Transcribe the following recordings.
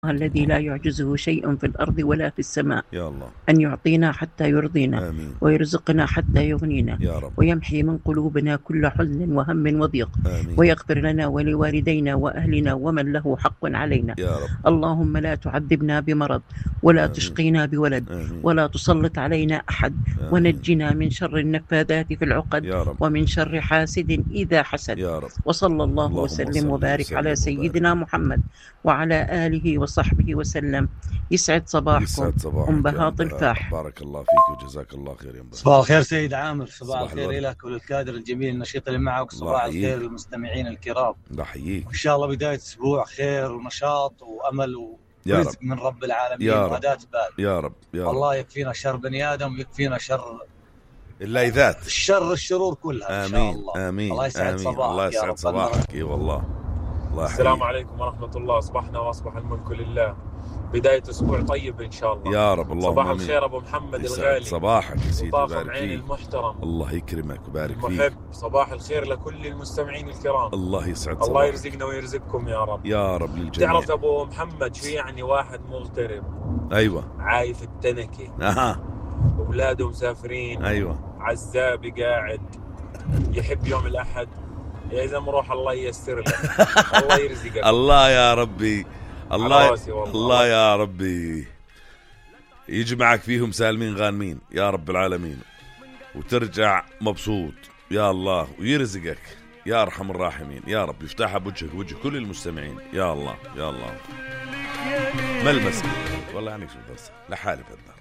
الذي لا يعجزه شيء في الأرض ولا في السماء، يا الله، أن يعطينا حتى يرضينا، آمين. ويرزقنا حتى يغنينا، يا رب، ويمحي من قلوبنا كل حزن وهم وضيق، آمين. ويغفر لنا ولوالدينا وأهلنا ومن له حق علينا. يا رب، اللهم لا تعذبنا بمرض، ولا آمين. تشقينا بولد، آمين. ولا تسلط علينا أحد، آمين. ونجنا من شر النفاذات في العقد، يا رب، ومن شر حاسد إذا حسد. يا رب. وصلى الله اللهم وسلم صل وبارك وسلم على وبارك. سيدنا محمد وعلى آله وصحبه وسلم. يسعد صباحكم. يسعد صباحك أم يا بهاط أم بهاء. الفاح. بارك الله فيك وجزاك الله خير يا أم بهاء. صباح الخير سيد عامر، صباح صباح الخير الورد. لك وللكادر الجميل النشيط اللي معك، الله صباح يحييك. الخير للمستمعين الكرام. الله يحييك. وإن شاء الله بداية أسبوع خير ونشاط وأمل يا ورزق رب. من رب العالمين يا رب. وهداة بال. يا رب، يا رب. والله يكفينا شر بني آدم ويكفينا شر اللايذات. الشرور كلها إن شاء آمين، الله. آمين، الله يسعد آمين. صباحك الله يا يسعد رب صباحك. إي والله. الله يحييك. السلام عليكم ورحمة الله. أصبحنا وأصبح الملك لله. بداية أسبوع طيب إن شاء الله. يا رب. اللهم صباح آمين. الخير أبو محمد يسعد الغالي. صباحك يا سيدي، وطاقم بارك عين فيك. المحترم الله يكرمك وبارك فيك. المحب. صباح الخير لكل المستمعين الكرام. الله يسعد صباحك. الله يرزقنا ويرزقكم يا رب. يا رب للجميع. تعرف أبو محمد شو يعني واحد مغترب أيوة. عايف التنكة، أها. أولاده مسافرين، أيوة. عزابي قاعد يحب يوم الأحد، يا إذا مروح الله ييسر لك. الله يرزقك. الله يا ربي. الله راسي والله. الله يا ربي يجمعك فيهم سالمين غانمين يا رب العالمين، وترجع مبسوط يا الله، ويرزقك يا أرحم الراحمين يا رب. يفتحها بوجهك وجه كل المستمعين يا الله، يا الله. ما المسكين والله يعني شو درس لحالي بهالدار.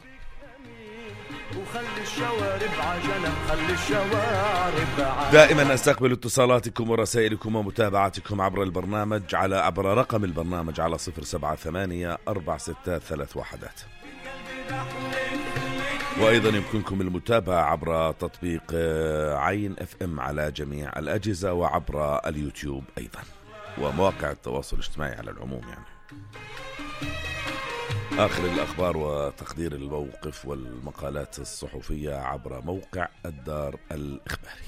وخلي الشوارب عجلة، خلي الشوارب عجلة. دائما أستقبل اتصالاتكم ورسائلكم ومتابعتكم عبر البرنامج عبر رقم البرنامج على 078-463-31. وأيضا يمكنكم المتابعة عبر تطبيق عين FM على جميع الأجهزة، وعبر اليوتيوب أيضا، ومواقع التواصل الاجتماعي على العموم يعني. آخر الأخبار وتقدير الموقف والمقالات الصحفية عبر موقع الدار الإخباري.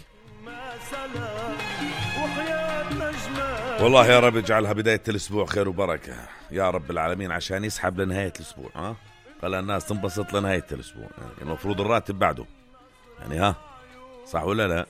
والله يا رب اجعلها بداية الأسبوع خير وبركة يا رب العالمين، عشان يسحب لنهاية الأسبوع. قال الناس تنبسط لنهاية الأسبوع، يعني المفروض الراتب بعده يعني، صح ولا لا؟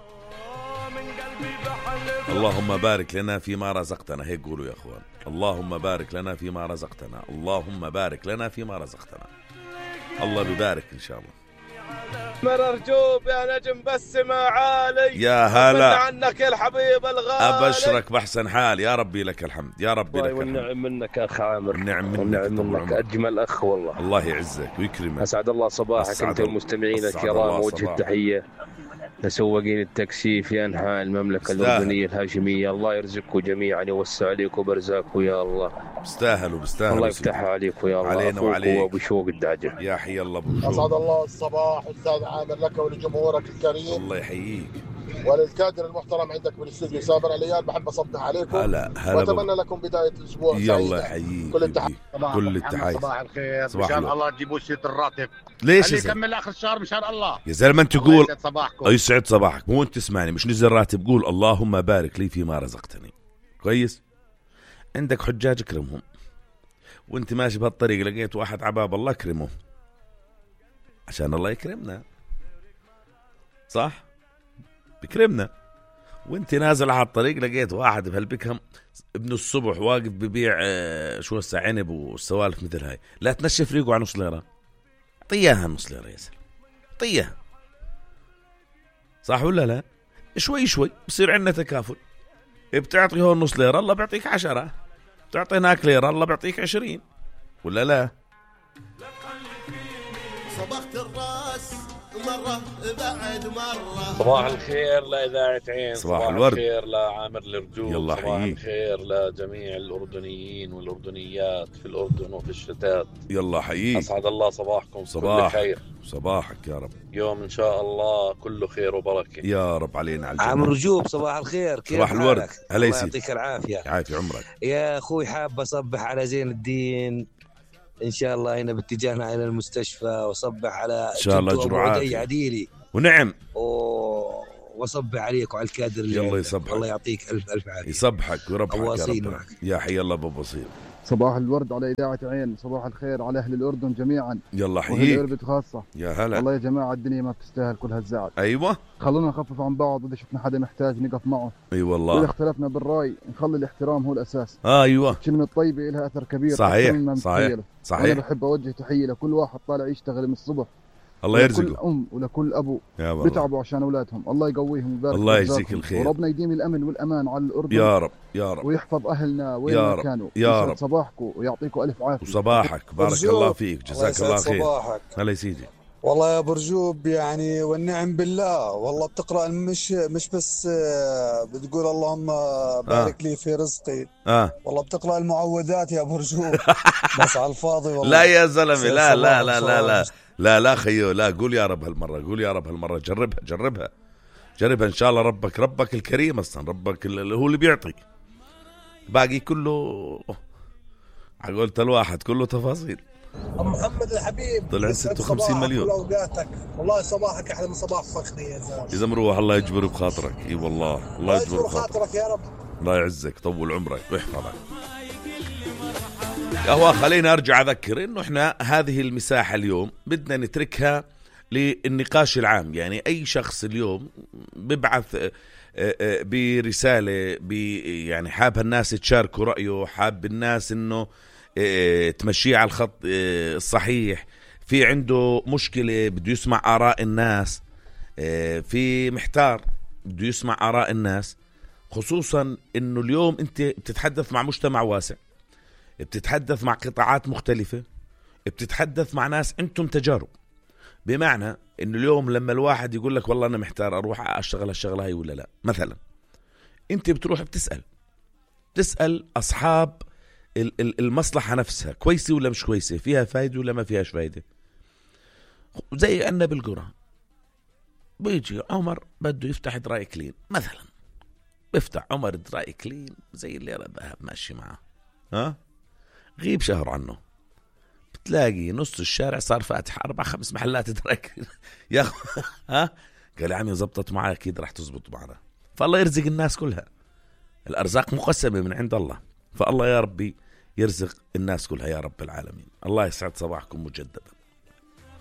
اللهم بارك لنا فيما رزقتنا، هيك قولوا يا أخوان. اللهم بارك لنا فيما رزقتنا، اللهم بارك لنا فيما رزقتنا. الله ببارك إن شاء الله. مرجوب يا نجم بسمة عالي، يا هلا عنك يا الحبيب الغالي. أبشرك بأحسن حال يا ربي، لك الحمد يا ربي، لك الحمد. والنعم منك أخ عامر، النعم منك، والنعم منك أجمل أخ والله. الله يعزك ويكرمك. أسعد الله صباحك أنت والمستمعين الكرام. وجه التحية لسواقين التاكسي في أنحاء المملكة الأردنية الهاشمية. الله يرزقكم جميعا، يوسع عليكم برزاقكم يا الله. بيستاهلوا الله يفتحها عليكم يا الله. علينا وعليك وبشوق الدعجة. يا حي الله بشوق. أسعد الله الصباح أستاذ عامر لك ولجمهورك الكريم. الله يحييك. وللكادر المحترم عندك بالاستوديو سابر عليان، بحب أصبح عليكم. هلا وأتمنى لكم بداية الأسبوع سعيدة. يلا يحييك. كل التحية. كل التحية. صباح الخير. مشان الله تجيبوا شيء الراتب. ليش خلي يكمل آخر الشهر مشان الله. يا زلمة أنت تقول يسعد صباحكم. يسعد صباحك، مو أنت تسمعني مش نزل راتب، قول اللهم بارك لي فيما رزقتني. كويس؟ عندك حجاج اكرمهم، وانت ماشي بهالطريق لقيت واحد عباب، الله اكرمه عشان الله يكرمنا، صح؟ بكرمنا. وانت نازل على الطريق لقيت واحد بهالبكهم ابن الصبح واقف ببيع شو هسه عنب والسوالف مثل هاي، لا تنشف ريقه على نص ليرة، طياها نص ليرة يا سلام، طياها، صح ولا لا؟ شوي شوي بصير عندنا تكافل. بتعطي هون نص ليرة الله بيعطيك 10، بتعطي هناك ليرة الله بيعطيك 20، ولا لا؟ صبغت الراس مرة بعد مرة. صباح الخير لإذاعة عين. صباح الورد. الخير لعامر الرجول. يلا صباح حييك. الخير لجميع الأردنيين والأردنيات في الأردن وفي الشتات. يلا حييك. أسعد الله صباحكم. صباح خير. صباحك يا رب. يوم إن شاء الله كله خير وبركة يا رب علينا على الجنة. عامر رجوب صباح الخير، كيف صباح الورد. حالك؟ هلا الله يسير. يعطيك العافية. يعافي عمرك يا أخوي. حاب أصبح على زين الدين إن شاء الله هنا باتجاهنا إلى المستشفى، وصبح على إن شاء الله جرعات عديلي ونعم، وصبح عليك وعلى الكادر اللي يلا عندك. يصبحك. الله يعطيك ألف عافية. يصبحك وربحك يا رب. معك. يا حي الله أبو بصير. صباح الورد على إذاعة عين، صباح الخير على أهل الأردن جميعا. يلا حييك. وأهل خاصة. يا هلا. والله يا جماعة الدنيا ما بتستاهل كل هالزعل. أيوة. خلونا نخفف عن بعض، وإذا شفنا حدا محتاج نقف معه. أي والله. وإذا اختلفنا بالرأي نخلي الاحترام هو الأساس. أيوة. الكلمة الطيبة لها أثر كبير. صحيح. صحيح. أنا بحب أوجه تحية لكل واحد طالع يشتغل من الصبح. الله يرزقه. لكل أم ولكل أبو بيتعبوا عشان أولادهم، الله يقويهم ويبارك. الله يجزيك الخير. وربنا يديم الأمن والأمان على الأردن. يا رب يا رب. ويحفظ أهلنا وين ما كانوا. يا رب. صباحكم ويعطيكم ألف عافية. وصباحك بارك الله فيك، جزاك الله خير. صباحك. هلا يا سيدي. والله يا برجوب يعني والنعم بالله، والله بتقرأ مش بس بتقول اللهم بارك لي في رزقي. والله بتقرأ المعوذات يا برجوب. بس على الفاضي والله. لا يا زلمة، لا لا لا لا لا لا لا خيو، لا قول يا رب هالمرة، قول يا رب هالمرة، جربها إن شاء الله. ربك الكريم أصلا، ربك هو اللي بيعطي، باقي كله قلت الواحد كله تفاصيل. أم محمد الحبيب طلع 56 مليون. أوقاتك والله صباحك أحلى من صباح فخري يا زلمة. إذا مروح الله يجبر بخاطرك. إي والله الله يجبر بخاطرك يا رب. الله يعزك، طول عمرك ويحفظك. هو خلينا أرجع أذكر إنه إحنا هذه المساحة اليوم بدنا نتركها للنقاش العام. يعني أي شخص اليوم ببعث برسالة يعني حاب الناس تشاركوا رأيه، حاب الناس إنه تمشيه على الخط الصحيح، في عنده مشكلة بده يسمع آراء الناس، في محتار بده يسمع آراء الناس، خصوصا إنه اليوم أنت بتتحدث مع مجتمع واسع، بتتحدث مع قطاعات مختلفة، بتتحدث مع ناس عندهم تجارب. بمعنى إنه اليوم لما الواحد يقول لك والله أنا محتار أروح أشتغل الشغلة هاي ولا لا، مثلا أنت بتروح بتسأل أصحاب المصلحة نفسها، كويسة ولا مش كويسة، فيها فايدة ولا ما فيهاش فايدة. زي أننا بالقرى بيجي عمر بده يفتح دراي كلين مثلا، بيفتح عمر دراي كلين زي اللي ذهب ماشي معه، غيب شهر عنه بتلاقي نص الشارع صار فاتح 4-5 محلات دراي كلين. يا قال يا عمي زبطت معي أكيد راح تزبط معنا. فالله يرزق الناس كلها، الأرزاق مقسمة من عند الله، فالله يا ربي يرزق الناس كلها يا رب العالمين. الله يسعد صباحكم مجددا.